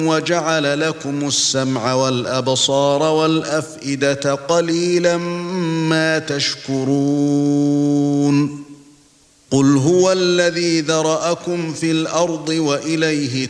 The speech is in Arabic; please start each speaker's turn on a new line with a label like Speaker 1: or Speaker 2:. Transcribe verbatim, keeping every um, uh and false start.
Speaker 1: وجعل لكم السمع والأبصار والأفئدة قليلا ما تشكرون قل هو الذي ذرأكم في الأرض وإليه